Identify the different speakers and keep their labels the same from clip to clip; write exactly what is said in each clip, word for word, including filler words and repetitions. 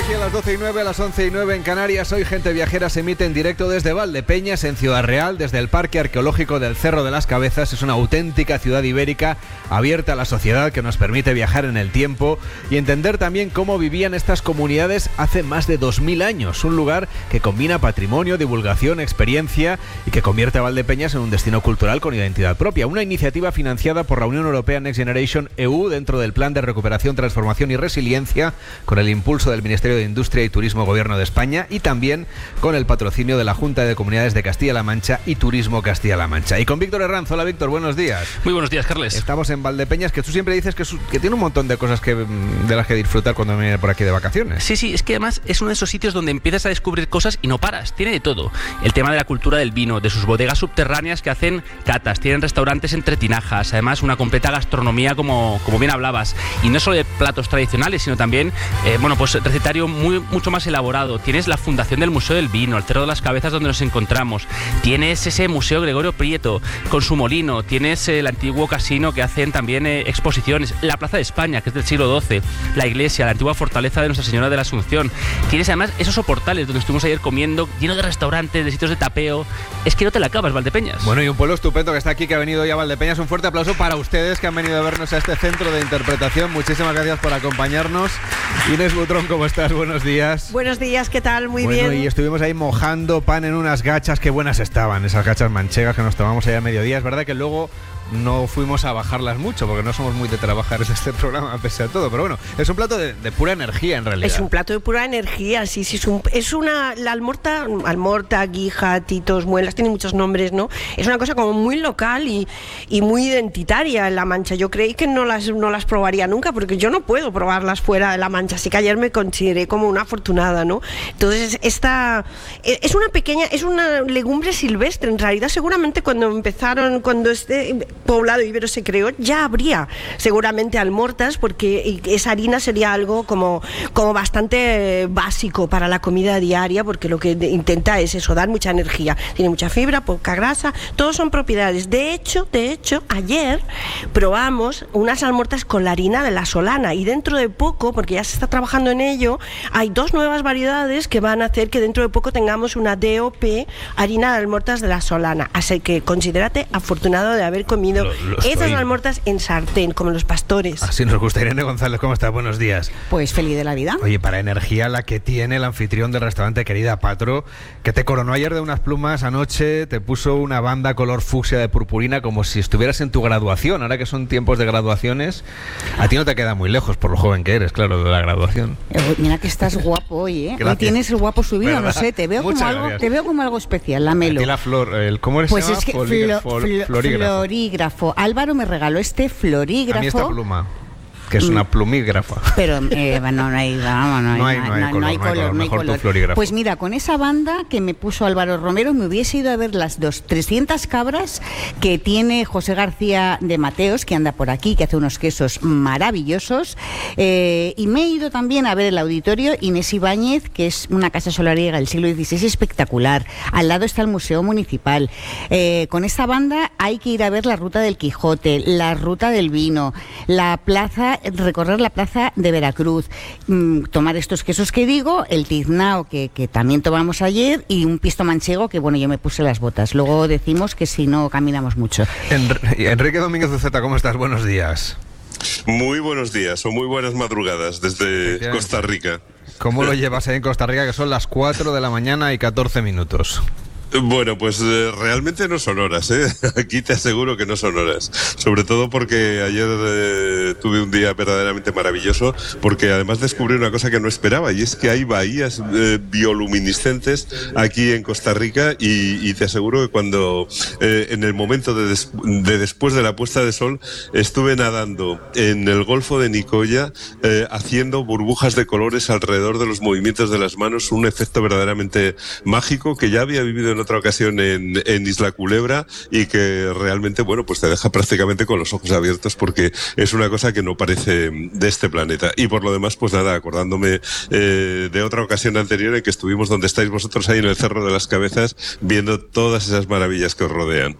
Speaker 1: aquí a las doce y nueve, a las once y nueve en Canarias. Hoy Gente Viajera se emite en directo desde Valdepeñas, en Ciudad Real, desde el Parque Arqueológico del Cerro de las Cabezas. Es una auténtica ciudad ibérica abierta a la sociedad que nos permite viajar en el tiempo y entender también cómo vivían estas comunidades hace más de dos mil años. Un lugar que combina patrimonio, divulgación, experiencia y que convierte a Valdepeñas en un destino cultural con identidad propia. Una iniciativa financiada por la Unión Europea Next Generation E U dentro del Plan de Recuperación, Transformación y Resiliencia, con el impulso del Ministerio de Industria y Turismo Gobierno de España y también con el patrocinio de la Junta de Comunidades de Castilla-La Mancha y Turismo Castilla-La Mancha. Y con Víctor Herranz. Hola Víctor, buenos días.
Speaker 2: Muy buenos días, Carles.
Speaker 1: Estamos en Valdepeñas, que tú siempre dices que, es, que tiene un montón de cosas que, de las que disfrutar cuando vienes por aquí de vacaciones.
Speaker 2: Sí, sí, es que además es uno de esos sitios donde empiezas a descubrir cosas y no paras. Tiene de todo. El tema de la cultura del vino, de sus bodegas subterráneas que hacen catas, tienen restaurantes entre tinajas, además una completa gastronomía como, como bien hablabas. Y no solo de platos tradicionales, sino también, eh, bueno, pues recetario muy, mucho más elaborado. Tienes la fundación del Museo del Vino, el Cerro de las Cabezas donde nos encontramos. Tienes ese Museo Gregorio Prieto con su molino. Tienes el antiguo casino que hacen también eh, exposiciones. La Plaza de España, que es del siglo doce. La iglesia, la antigua fortaleza de Nuestra Señora de la Asunción. Tienes además esos soportales donde estuvimos ayer comiendo, lleno de restaurantes, de sitios de tapeo. Es que no te la acabas, Valdepeñas.
Speaker 1: Bueno, y un pueblo estupendo que está aquí, que ha venido ya a Valdepeñas. Un fuerte aplauso para ustedes que han venido a vernos a este centro de interpretación. Muchísimas gracias por acompañarnos. Inés Butrón, ¿cómo estás? Buenos días.
Speaker 3: Buenos días, ¿qué tal? Muy
Speaker 1: bueno,
Speaker 3: bien.
Speaker 1: Y estuvimos ahí mojando pan en unas gachas, qué buenas estaban, esas gachas manchegas que nos tomamos allá a mediodía. Es verdad que luego no fuimos a bajarlas mucho porque no somos muy de trabajar en este programa pese a todo, pero bueno, es un plato de, de pura energía en realidad.
Speaker 3: Es un plato de pura energía, sí, sí, es, un, es una, la almorta, almorta, guija, titos, muelas, tiene muchos nombres, ¿no? Es una cosa como muy local y, y muy identitaria en La Mancha. Yo creí que no las, no las probaría nunca porque yo no puedo probarlas fuera de La Mancha, así que ayer me consideré como una afortunada, ¿no? Entonces, esta es una pequeña, es una legumbre silvestre, en realidad seguramente cuando empezaron, cuando este poblado ibero se creó, ya habría seguramente almortas, porque esa harina sería algo como, como bastante básico para la comida diaria, porque lo que intenta es eso, dar mucha energía, tiene mucha fibra, poca grasa, todos son propiedades. De hecho, de hecho, ayer probamos unas almortas con la harina de la Solana y dentro de poco, porque ya se está trabajando en ello, hay dos nuevas variedades que van a hacer que dentro de poco tengamos una D O P, harina de almortas de la Solana, así que considérate afortunado de haber comido Lo, lo esas almortas en sartén, como los pastores.
Speaker 1: Así nos gusta. Irene González, ¿cómo estás? Buenos días.
Speaker 4: Pues feliz de la vida.
Speaker 1: Oye, para energía la que tiene el anfitrión del restaurante Querida Patro, que te coronó ayer de unas plumas anoche, te puso una banda color fucsia de purpurina como si estuvieras en tu graduación, ahora que son tiempos de graduaciones. A ti no te queda muy lejos, por lo joven que eres, claro, de la graduación.
Speaker 4: Eh, mira que estás guapo hoy, ¿eh? Gracias. Hoy tienes el guapo subido, ¿verdad? No sé, te veo, como algo, te veo como algo especial, la Melo.
Speaker 1: A ti la flor, el, ¿cómo eres?
Speaker 4: Pues
Speaker 1: se
Speaker 4: es que
Speaker 1: llama?
Speaker 4: flo,
Speaker 1: Flo,
Speaker 4: flo,
Speaker 1: florígrafo.
Speaker 4: florígrafo. Álvaro me regaló este florígrafo.
Speaker 1: A mí esta pluma, que es una plumígrafa.
Speaker 4: Pero eh, no, no hay, vamos, no,
Speaker 1: no hay, no hay, no hay color, no hay color,
Speaker 4: no hay color.
Speaker 1: color.
Speaker 4: Pues mira, con esa banda que me puso Álvaro Romero me hubiese ido a ver las dos trescientas cabras que tiene José García de Mateos, que anda por aquí, que hace unos quesos maravillosos, eh, y me he ido también a ver el auditorio Inés Ibáñez, que es una casa solariega del siglo dieciséis espectacular. Al lado está el Museo Municipal. Eh, con esta banda hay que ir a ver la Ruta del Quijote, la Ruta del Vino, la plaza, recorrer la plaza de Veracruz, mmm, tomar estos quesos que digo, el tiznao que, que también tomamos ayer y un pisto manchego que, bueno, yo me puse las botas. Luego decimos que si no caminamos mucho.
Speaker 1: Enrique Domínguez Uceta, ¿cómo estás? Buenos días.
Speaker 5: Muy buenos días o muy buenas madrugadas desde Costa Rica.
Speaker 1: ¿Cómo lo llevas ahí en Costa Rica, que son las cuatro de la mañana y catorce minutos?
Speaker 5: Bueno, pues eh, realmente no son horas, ¿eh? Aquí te aseguro que no son horas. Sobre todo porque ayer eh, tuve un día verdaderamente maravilloso, porque además descubrí una cosa que no esperaba, y es que hay bahías eh, bioluminiscentes aquí en Costa Rica, y, y te aseguro que cuando eh, en el momento de, des, de después de la puesta de sol estuve nadando en el Golfo de Nicoya, eh, haciendo burbujas de colores alrededor de los movimientos de las manos, un efecto verdaderamente mágico que ya había vivido en otra ocasión en, en Isla Culebra, y que realmente, bueno, pues te deja prácticamente con los ojos abiertos, porque es una cosa que no parece de este planeta. Y por lo demás, pues nada, acordándome eh, de otra ocasión anterior en que estuvimos donde estáis vosotros, ahí en el Cerro de las Cabezas, viendo todas esas maravillas que os rodean.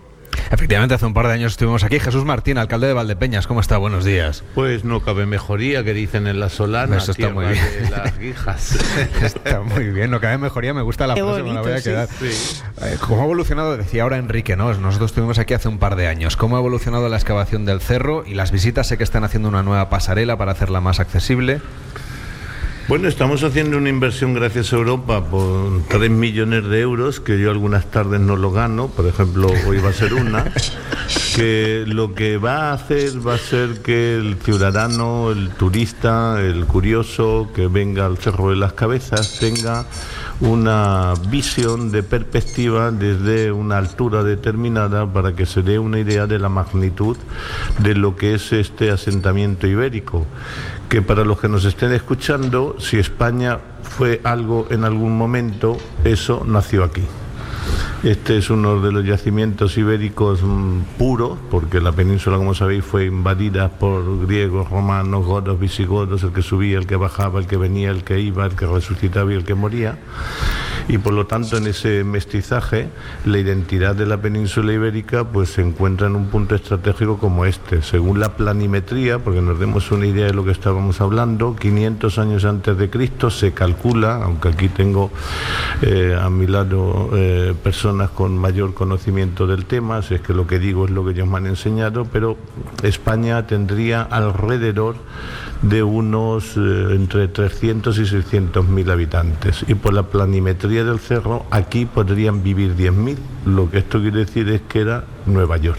Speaker 1: Efectivamente, hace un par de años estuvimos aquí. Jesús Martín, alcalde de Valdepeñas, ¿cómo está? Buenos días.
Speaker 6: Pues no cabe mejoría, que dicen en la Solana.
Speaker 1: Eso está muy bien.
Speaker 6: De las Guijas.
Speaker 1: Está muy bien, no cabe mejoría, me gusta la
Speaker 3: Qué
Speaker 1: frase,
Speaker 3: bonito,
Speaker 1: me la voy a
Speaker 3: sí.
Speaker 1: quedar.
Speaker 6: Sí.
Speaker 1: Eh, ¿Cómo ha evolucionado? Decía ahora Enrique, ¿no? Nosotros estuvimos aquí hace un par de años. ¿Cómo ha evolucionado la excavación del cerro y las visitas? Sé que están haciendo una nueva pasarela para hacerla más accesible.
Speaker 6: Bueno, estamos haciendo una inversión gracias a Europa por tres millones de euros, que yo algunas tardes no lo gano, por ejemplo, hoy va a ser una, que lo que va a hacer va a ser que el ciudadano, el turista, el curioso que venga al Cerro de las Cabezas tenga una visión de perspectiva desde una altura determinada para que se dé una idea de la magnitud de lo que es este asentamiento ibérico. Que para los que nos estén escuchando, si España fue algo en algún momento, eso nació aquí. Este es uno de los yacimientos ibéricos mmm, puros, porque la península, como sabéis, fue invadida por griegos, romanos, godos, visigodos, el que subía, el que bajaba, el que venía, el que iba, el que resucitaba y el que moría. Y por lo tanto, en ese mestizaje, la identidad de la península ibérica pues se encuentra en un punto estratégico como este. Según la planimetría, porque nos demos una idea de lo que estábamos hablando, quinientos años antes de Cristo se calcula, aunque aquí tengo eh, a mi lado eh, personas con mayor conocimiento del tema, si es que lo que digo es lo que ellos me han enseñado, pero España tendría alrededor de unos eh, entre trescientos y seiscientos mil habitantes, y por la planimetría del cerro aquí podrían vivir diez mil, lo que esto quiere decir es que era Nueva York.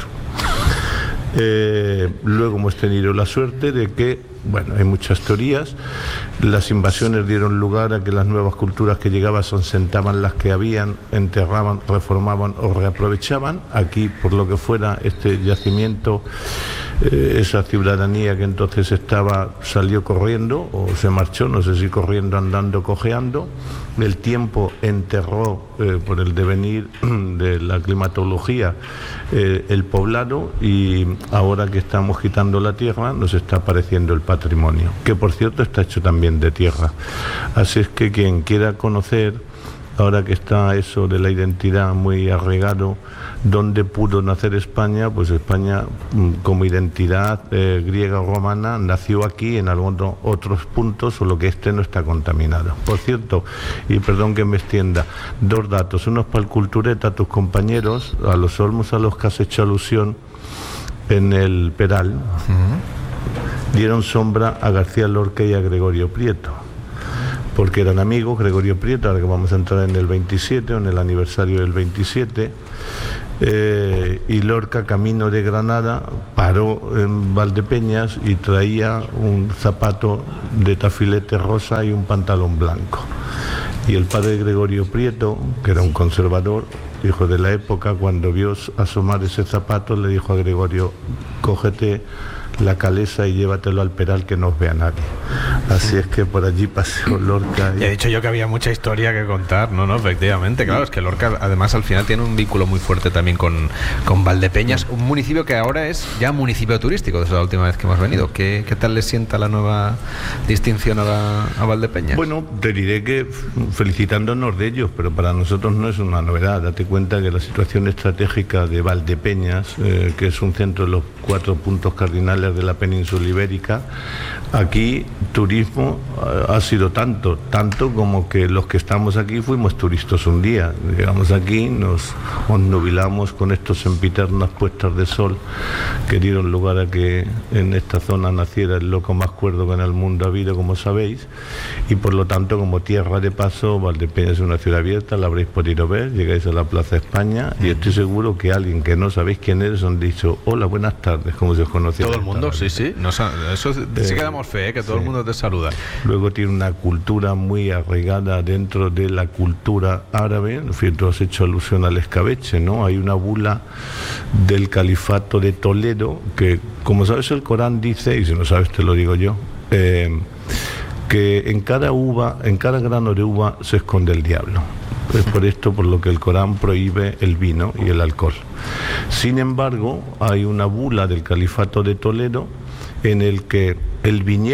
Speaker 6: Eh, luego hemos tenido la suerte de que, bueno, hay muchas teorías, las invasiones dieron lugar a que las nuevas culturas que llegaban sentaban las que habían, enterraban, reformaban o reaprovechaban. Aquí, por lo que fuera, este yacimiento, eh, esa ciudadanía que entonces estaba, salió corriendo o se marchó, no sé si corriendo, andando, cojeando. El tiempo enterró, eh, por el devenir de la climatología, eh, el poblado, y ahora que estamos quitando la tierra nos está apareciendo el patrimonio, que por cierto está hecho también de tierra. Así es que quien quiera conocer, ahora que está eso de la identidad muy arraigado, dónde pudo nacer España, pues España como identidad eh, griega o romana nació aquí, en algunos otros puntos, solo que este no está contaminado. Por cierto, y perdón que me extienda, dos datos, unos para el Cultureta, tus compañeros, a los olmos a los que has hecho alusión en el Peral, uh-huh. dieron sombra a García Lorca y a Gregorio Prieto, porque eran amigos. Gregorio Prieto, ahora que vamos a entrar en el veintisiete, o en el aniversario del veintisiete, eh, y Lorca, camino de Granada, paró en Valdepeñas y traía un zapato de tafilete rosa y un pantalón blanco. Y el padre Gregorio Prieto, que era un conservador, hijo de la época, cuando vio asomar ese zapato, le dijo a Gregorio: cógete la calesa y llévatelo al Peral, que no os vea nadie. Así es que por allí paseó Lorca. Y...
Speaker 1: Ya he dicho yo que había mucha historia que contar, no, no, efectivamente, claro, es que Lorca además al final tiene un vínculo muy fuerte también con, con Valdepeñas, un municipio que ahora es ya municipio turístico desde la última vez que hemos venido. ¿Qué, qué tal le sienta la nueva distinción a, la, a Valdepeñas?
Speaker 6: Bueno, te diré que felicitándonos de ellos, pero para nosotros no es una novedad. Date cuenta que la situación estratégica de Valdepeñas, eh, que es un centro de los cuatro puntos cardinales de la península ibérica, aquí turismo uh, ha sido tanto, tanto como que los que estamos aquí fuimos turistas un día. Llegamos aquí, nos obnubilamos con estos sempiternas puestas de sol que dieron lugar a que en esta zona naciera el loco más cuerdo que en el mundo ha habido, como sabéis, y por lo tanto, como tierra de paso, Valdepeñas es una ciudad abierta, la habréis podido ver, llegáis a la Plaza España y estoy seguro que alguien que no sabéis quién eres os han dicho: hola, buenas tardes, como se os conocía.
Speaker 1: Todo el mundo, sí, sí. Nos, eso sí que damos fe, ¿eh? Que todo sí. El mundo te saluda.
Speaker 6: Luego tiene una cultura muy arraigada dentro de la cultura árabe. En fin, tú has hecho alusión al escabeche, ¿no? Hay una bula del califato de Toledo que, como sabes, el Corán dice, y si no sabes te lo digo yo, eh, que en cada uva, en cada grano de uva se esconde el diablo. Es por esto por lo que el Corán prohíbe el vino y el alcohol. Sin embargo, hay una bula del califato de Toledo en el que el viñedo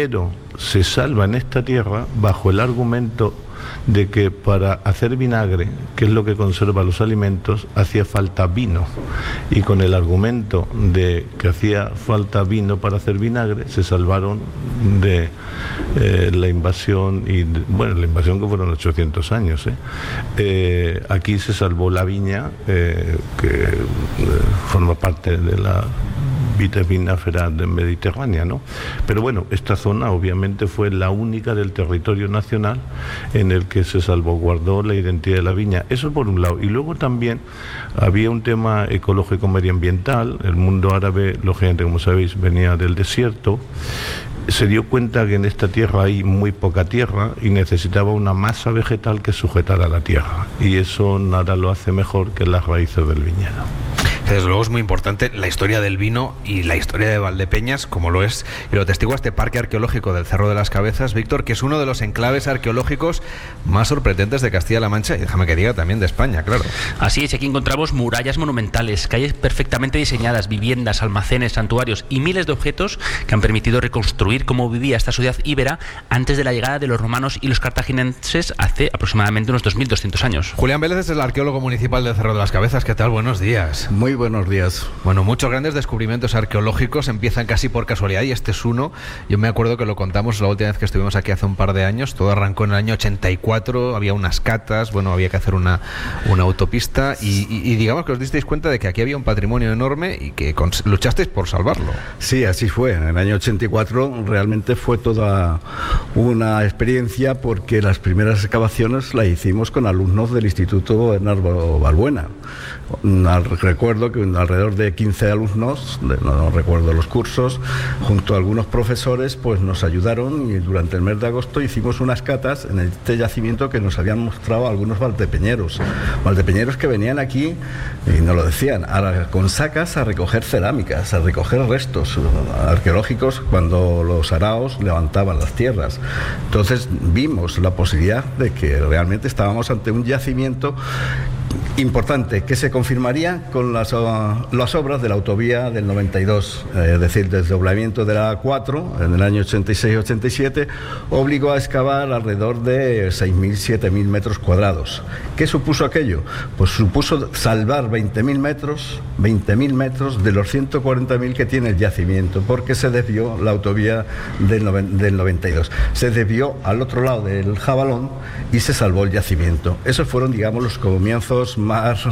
Speaker 6: se salva en esta tierra bajo el argumento de que para hacer vinagre, que es lo que conserva los alimentos, hacía falta vino, y con el argumento de que hacía falta vino para hacer vinagre se salvaron de eh, la invasión, y de, bueno, la invasión que fueron ochocientos años, ¿eh? Eh, aquí se salvó la viña, eh, que eh, forma parte de la vitivinífera mediterránea, ¿no? Pero bueno, esta zona obviamente fue la única del territorio nacional en el que se salvaguardó la identidad de la viña. Eso por un lado. Y luego también había un tema ecológico medioambiental. El mundo árabe, lógicamente, como sabéis, venía del desierto. Se dio cuenta que en esta tierra hay muy poca tierra y necesitaba una masa vegetal que sujetara la tierra. Y eso nada lo hace mejor que las raíces del viñedo.
Speaker 1: Desde luego es muy importante la historia del vino y la historia de Valdepeñas, como lo es y lo testigua este Parque Arqueológico del Cerro de las Cabezas, Víctor, que es uno de los enclaves arqueológicos más sorprendentes de Castilla-La Mancha y, déjame que diga, también de España, claro.
Speaker 2: Así es, aquí encontramos murallas monumentales, calles perfectamente diseñadas, viviendas, almacenes, santuarios y miles de objetos que han permitido reconstruir cómo vivía esta sociedad íbera antes de la llegada de los romanos y los cartagineses hace aproximadamente unos dos mil doscientos años.
Speaker 1: Julián Vélez es el arqueólogo municipal del Cerro de las Cabezas. ¿Qué tal? Buenos días.
Speaker 7: Muy buenos días.
Speaker 1: Bueno, muchos grandes descubrimientos arqueológicos empiezan casi por casualidad y este es uno. Yo me acuerdo que lo contamos la última vez que estuvimos aquí hace un par de años. Todo arrancó en el año ochenta y cuatro, había unas catas, bueno, había que hacer una, una autopista y, y, y digamos que os disteis cuenta de que aquí había un patrimonio enorme y que cons- luchasteis por salvarlo.
Speaker 7: Sí, así fue. En el año ochenta y cuatro realmente fue toda una experiencia porque las primeras excavaciones las hicimos con alumnos del Instituto Bernardo Balbuena. Recuerdo que alrededor de quince alumnos, no, no recuerdo los cursos, junto a algunos profesores, pues nos ayudaron y durante el mes de agosto hicimos unas catas en este yacimiento que nos habían mostrado algunos valdepeñeros. Valdepeñeros que venían aquí, y nos lo decían, a, con sacas a recoger cerámicas, a recoger restos arqueológicos cuando los araos levantaban las tierras. Entonces vimos la posibilidad de que realmente estábamos ante un yacimiento importante que se confirmaría con las, uh, las obras de la autovía del noventa y dos, eh, es decir, el desdoblamiento de la A cuatro en el año ochenta y seis ochenta y siete obligó a excavar alrededor de seis mil, siete mil metros cuadrados. ¿Qué supuso aquello? Pues supuso salvar veinte mil metros, veinte mil metros de los ciento cuarenta mil que tiene el yacimiento, porque se desvió la autovía del, noven, del noventa y dos. Se desvió al otro lado del Jabalón y se salvó el yacimiento. Esos fueron, digamos, los comienzos más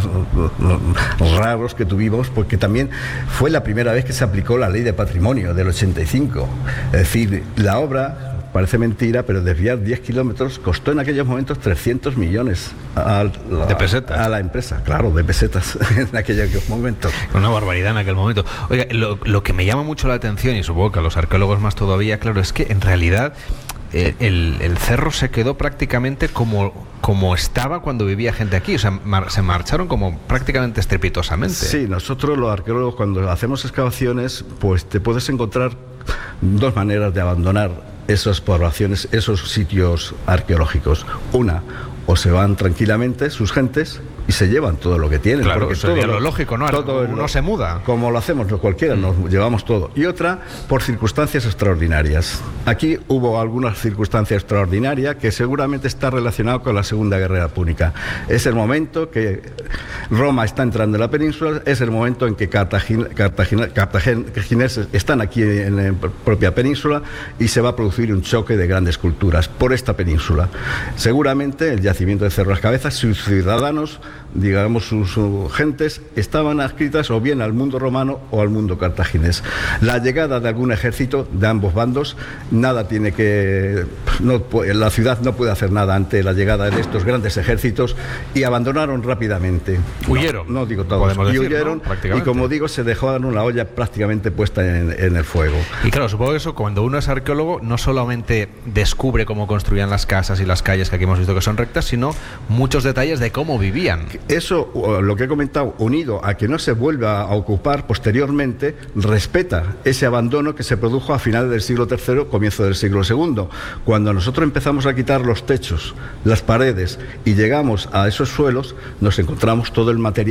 Speaker 7: raros que tuvimos, porque también fue la primera vez que se aplicó la ley de patrimonio del ochenta y cinco. Es decir, la obra, parece mentira, pero desviar diez kilómetros costó en aquellos momentos trescientos millones a la,
Speaker 1: de pesetas
Speaker 7: a la empresa, claro, de pesetas en aquellos momentos.
Speaker 1: Una barbaridad en aquel momento. Oiga, lo, lo que me llama mucho la atención, y supongo que a los arqueólogos más todavía, claro, es que en realidad eh, el, el cerro se quedó prácticamente como como estaba cuando vivía gente aquí, o sea, mar, se marcharon como prácticamente estrepitosamente.
Speaker 7: Sí, nosotros los arqueólogos cuando hacemos excavaciones, pues te puedes encontrar dos maneras de abandonar esas poblaciones, esos sitios arqueológicos. Una, o se van tranquilamente sus gentes y se llevan todo lo que tienen.
Speaker 1: Claro,
Speaker 7: porque
Speaker 1: sería
Speaker 7: todo
Speaker 1: lo lógico, ¿no?
Speaker 7: Todo
Speaker 1: Uno se muda.
Speaker 7: Como lo hacemos cualquiera, nos llevamos todo. Y otra, por circunstancias extraordinarias. Aquí hubo algunas circunstancias extraordinarias que seguramente está relacionado con la Segunda Guerra Púnica. Es el momento que Roma está entrando en la península, es el momento en que Cartagena, Cartagena, cartagineses están aquí en la propia península y se va a producir un choque de grandes culturas por esta península. Seguramente el yacimiento de Cerro de las Cabezas, sus ciudadanos, digamos sus, sus gentes, estaban adscritas o bien al mundo romano o al mundo cartaginés. La llegada de algún ejército de ambos bandos, nada tiene que... No, la ciudad no puede hacer nada ante la llegada de estos grandes ejércitos y abandonaron rápidamente.
Speaker 1: Huyeron.
Speaker 7: No, no digo todos. Y
Speaker 1: decir,
Speaker 7: huyeron,
Speaker 1: ¿no?
Speaker 7: Y como digo, se dejaron la olla prácticamente puesta en, en el fuego.
Speaker 1: Y claro, supongo que eso, cuando uno es arqueólogo, no solamente descubre cómo construían las casas y las calles que aquí hemos visto que son rectas, sino muchos detalles de cómo vivían.
Speaker 7: Eso, lo que he comentado, unido a que no se vuelva a ocupar posteriormente, respeta ese abandono que se produjo a finales del siglo tercero, comienzo del siglo segundo. Cuando nosotros empezamos a quitar los techos, las paredes y llegamos a esos suelos, nos encontramos todo el material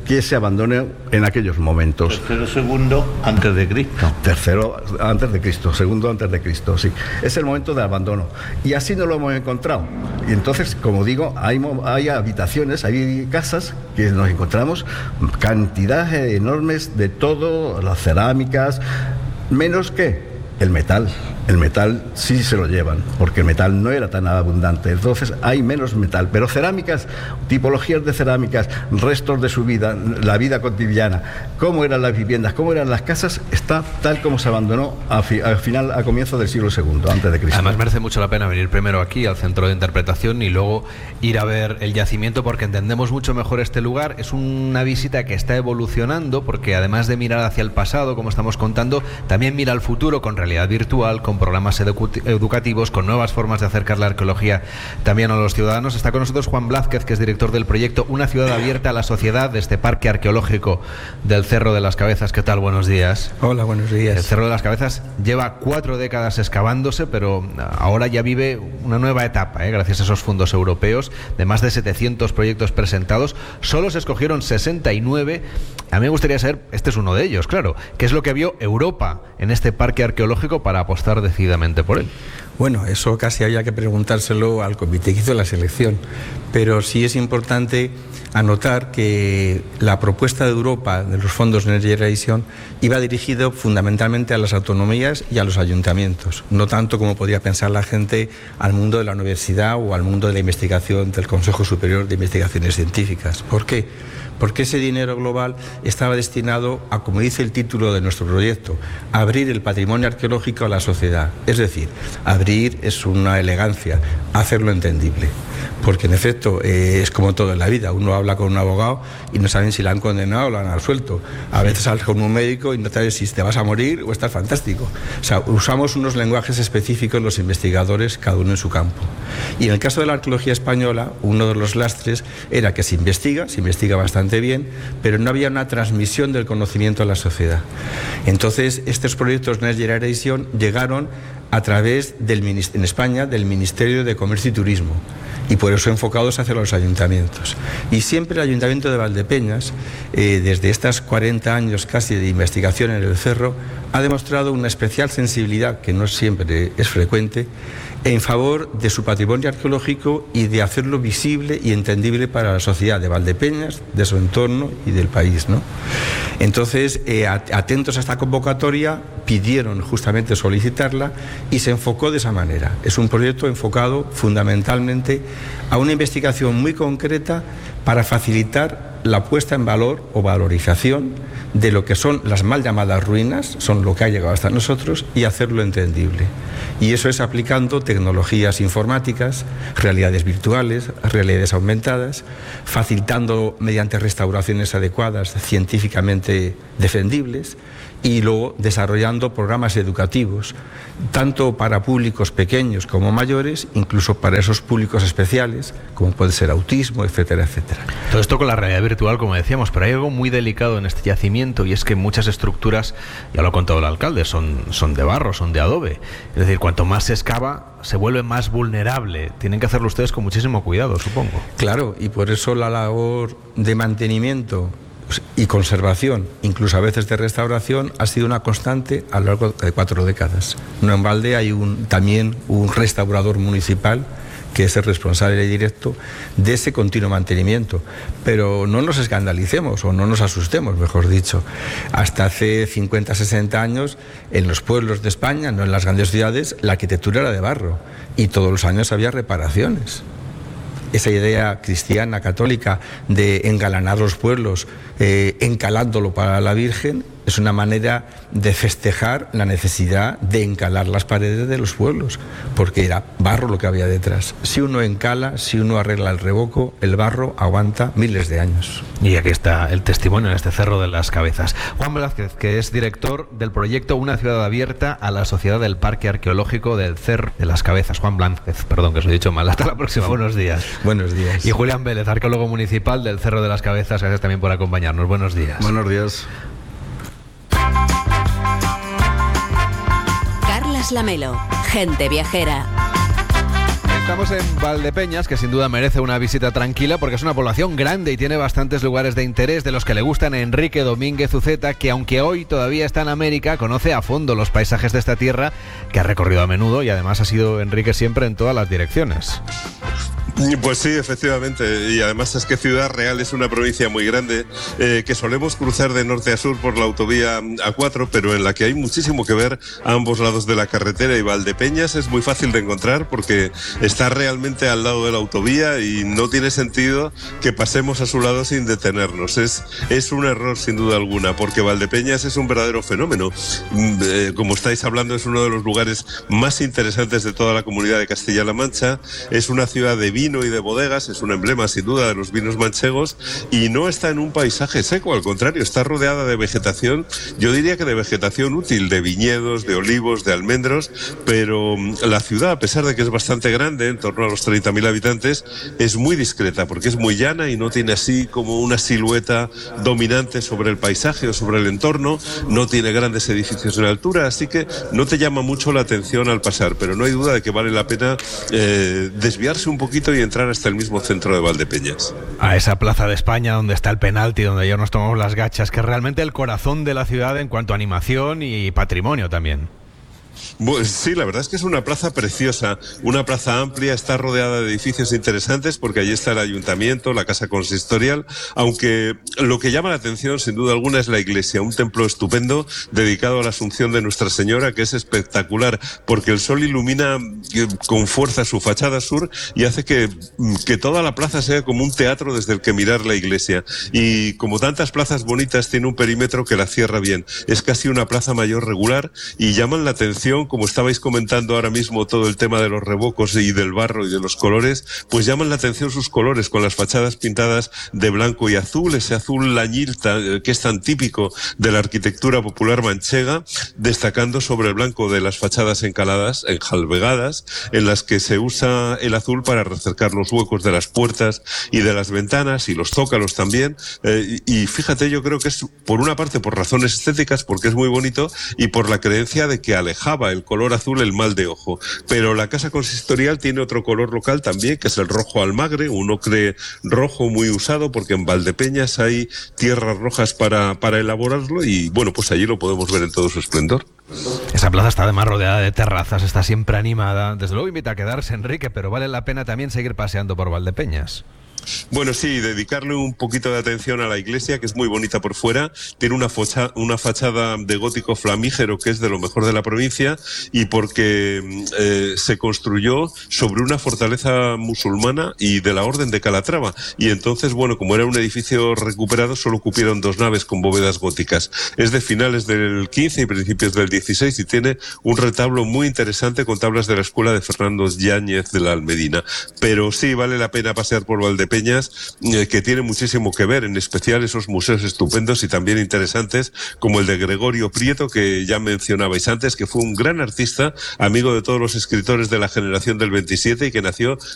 Speaker 7: que se abandone en aquellos momentos.
Speaker 6: Tercero, segundo, antes de Cristo.
Speaker 7: Tercero, antes de Cristo. Segundo, antes de Cristo, sí. Es el momento de abandono. Y así no lo hemos encontrado. Y entonces, como digo, hay, hay habitaciones, hay casas que nos encontramos cantidades enormes de todo, las cerámicas, menos que el metal. El metal sí se lo llevan, porque el metal no era tan abundante, entonces hay menos metal, pero cerámicas, tipologías de cerámicas, restos de su vida, la vida cotidiana, cómo eran las viviendas, cómo eran las casas, está tal como se abandonó a fi, al final, a comienzo del siglo segundo, antes de Cristo.
Speaker 1: Además merece mucho la pena venir primero aquí al centro de interpretación y luego ir a ver el yacimiento, porque entendemos mucho mejor este lugar. Es una visita que está evolucionando, porque además de mirar hacia el pasado, como estamos contando, también mira al futuro con realidad virtual, con programas educativos, con nuevas formas de acercar la arqueología también a los ciudadanos. Está con nosotros Juan Blázquez, que es director del proyecto Una ciudad abierta a la sociedad de este parque arqueológico del Cerro de las Cabezas. ¿Qué tal? Buenos días.
Speaker 8: Hola, buenos días.
Speaker 1: El Cerro de las Cabezas lleva cuatro décadas excavándose, pero ahora ya vive una nueva etapa, ¿eh? Gracias a esos fondos europeos, de más de setecientos proyectos presentados. Solo se escogieron sesenta y nueve. A mí me gustaría saber, este es uno de ellos, claro, ¿qué es lo que vio Europa en este parque arqueológico para apostar decididamente por él?
Speaker 8: Bueno, eso casi había que preguntárselo al comité que hizo la selección, pero sí es importante anotar que la propuesta de Europa de los fondos Next Generation iba dirigido fundamentalmente a las autonomías y a los ayuntamientos, no tanto como podría pensar la gente al mundo de la universidad o al mundo de la investigación del Consejo Superior de Investigaciones Científicas. ¿Por qué? Porque ese dinero global estaba destinado a, como dice el título de nuestro proyecto, abrir el patrimonio arqueológico a la sociedad. Es decir, abrir es una elegancia, hacerlo entendible. Porque en efecto eh, es como todo en la vida, uno habla con un abogado y no saben si la han condenado o la han absuelto. A veces hablas con un médico y no sabes si te vas a morir o estás fantástico. O sea, usamos unos lenguajes específicos los investigadores, cada uno en su campo. Y en el caso de la arqueología española, uno de los lastres era que se investiga, se investiga bastante bien, pero no había una transmisión del conocimiento a la sociedad. Entonces, estos proyectos Next Generation llegaron a través, del, en España, del Ministerio de Comercio y Turismo, y por eso enfocados hacia los ayuntamientos. Y siempre el Ayuntamiento de Valdepeñas, eh, desde estos cuarenta años casi de investigación en el Cerro, ha demostrado una especial sensibilidad, que no siempre es frecuente, en favor de su patrimonio arqueológico y de hacerlo visible y entendible para la sociedad de Valdepeñas, de su entorno y del país, ¿no? Entonces, eh, atentos a esta convocatoria, pidieron justamente solicitarla y se enfocó de esa manera. Es un proyecto enfocado fundamentalmente a una investigación muy concreta para facilitar la puesta en valor o valorización de lo que son las mal llamadas ruinas, son lo que ha llegado hasta nosotros, y hacerlo entendible. Y eso es aplicando tecnologías informáticas, realidades virtuales, realidades aumentadas, facilitando mediante restauraciones adecuadas, científicamente defendibles, y luego desarrollando programas educativos, tanto para públicos pequeños como mayores, incluso para esos públicos especiales, como puede ser autismo, etcétera, etcétera.
Speaker 1: Todo esto con la realidad virtual, como decíamos, pero hay algo muy delicado en este yacimiento, y es que muchas estructuras, ya lo ha contado el alcalde, son, son de barro, son de adobe. Es decir, cuanto más se excava, se vuelve más vulnerable. Tienen que hacerlo ustedes con muchísimo cuidado, supongo.
Speaker 8: Claro, y por eso la labor de mantenimiento y conservación, incluso a veces de restauración, ha sido una constante a lo largo de cuatro décadas. No en balde hay un, también un restaurador municipal que es el responsable directo de ese continuo mantenimiento. Pero no nos escandalicemos o no nos asustemos, mejor dicho. Hasta hace cincuenta, sesenta años, en los pueblos de España, no en las grandes ciudades, la arquitectura era de barro y todos los años había reparaciones. Esa idea cristiana, católica, de engalanar los pueblos, eh, encalándolo para la Virgen, es una manera de festejar la necesidad de encalar las paredes de los pueblos, porque era barro lo que había detrás. Si uno encala, si uno arregla el revoco, el barro aguanta miles de años.
Speaker 1: Y aquí está el testimonio en este Cerro de las Cabezas. Juan Blázquez, que es director del proyecto Una ciudad abierta a la sociedad del Parque Arqueológico del Cerro de las Cabezas. Juan Blázquez, perdón, que os he dicho mal. Hasta la próxima. Buenos días.
Speaker 8: Buenos días.
Speaker 1: Y Julián Vélez, arqueólogo municipal del Cerro de las Cabezas. Gracias también por acompañarnos. Buenos días.
Speaker 7: Buenos días.
Speaker 9: Carlas Lamelo, Gente Viajera.
Speaker 1: Estamos en Valdepeñas, que sin duda merece una visita tranquila porque es una población grande y tiene bastantes lugares de interés de los que le gustan a Enrique Domínguez Uceta, que aunque hoy todavía está en América, conoce a fondo los paisajes de esta tierra que ha recorrido a menudo y además ha sido Enrique siempre en todas las direcciones.
Speaker 5: Pues sí, efectivamente, y además es que Ciudad Real es una provincia muy grande eh, que solemos cruzar de norte a sur por la autovía A cuatro, pero en la que hay muchísimo que ver a ambos lados de la carretera, y Valdepeñas es muy fácil de encontrar porque está realmente al lado de la autovía y no tiene sentido que pasemos a su lado sin detenernos. Es, es un error sin duda alguna, porque Valdepeñas es un verdadero fenómeno. Eh, como estáis hablando, es uno de los lugares más interesantes de toda la comunidad de Castilla-La Mancha, es una ciudad de vino y de bodegas, es un emblema sin duda de los vinos manchegos y no está en un paisaje seco, al contrario, está rodeada de vegetación, yo diría que de vegetación útil, de viñedos, de olivos, de almendros, pero la ciudad, a pesar de que es bastante grande, en torno a los treinta mil habitantes, es muy discreta porque es muy llana y no tiene así como una silueta dominante sobre el paisaje o sobre el entorno, no tiene grandes edificios en altura, así que no te llama mucho la atención al pasar, pero no hay duda de que vale la pena eh, desviarse un poquito y entrar hasta el mismo centro de Valdepeñas.
Speaker 1: A esa plaza de España donde está el penalti, donde ayer nos tomamos las gachas, que es realmente el corazón de la ciudad en cuanto a animación y patrimonio también.
Speaker 5: Pues sí, la verdad es que es una plaza preciosa, una plaza amplia, está rodeada de edificios interesantes porque allí está el ayuntamiento, la casa consistorial, aunque lo que llama la atención sin duda alguna es la iglesia, un templo estupendo dedicado a la Asunción de Nuestra Señora, que es espectacular porque el sol ilumina con fuerza su fachada sur y hace que, que toda la plaza sea como un teatro desde el que mirar la iglesia, y como tantas plazas bonitas tiene un perímetro que la cierra bien, es casi una plaza mayor regular y llaman la atención, como estabais comentando ahora mismo, todo el tema de los revocos y del barro y de los colores, pues llaman la atención sus colores, con las fachadas pintadas de blanco y azul, ese azul lañil que es tan típico de la arquitectura popular manchega, destacando sobre el blanco de las fachadas encaladas, enjalbegadas, en las que se usa el azul para recercar los huecos de las puertas y de las ventanas y los zócalos también, eh, y fíjate, yo creo que es por una parte por razones estéticas, porque es muy bonito, y por la creencia de que alejaba el color azul el mal de ojo. Pero la casa consistorial tiene otro color local también, que es el rojo almagre, un ocre rojo muy usado, porque en Valdepeñas hay tierras rojas para, para elaborarlo, y bueno, pues allí lo podemos ver en todo su esplendor.
Speaker 1: Esa plaza está además rodeada de terrazas, está siempre animada. Desde luego invita a quedarse, Enrique, pero vale la pena también seguir paseando por Valdepeñas.
Speaker 5: Bueno, sí, dedicarle un poquito de atención a la iglesia, que es muy bonita por fuera, tiene una, focha, una fachada de gótico flamígero que es de lo mejor de la provincia, y porque eh, se construyó sobre una fortaleza musulmana y de la Orden de Calatrava, y entonces, bueno, como era un edificio recuperado, solo cupieron dos naves con bóvedas góticas. Es de finales del quince y principios del dieciséis y tiene un retablo muy interesante con tablas de la escuela de Fernando Yáñez de la Almedina. Pero sí, vale la pena pasear por Valdepeñas, que tiene muchísimo que ver, en especial esos museos estupendos y también interesantes como el de Gregorio Prieto, que ya mencionabais antes, que fue un gran artista, amigo de todos los escritores de la generación del veintisiete y que nació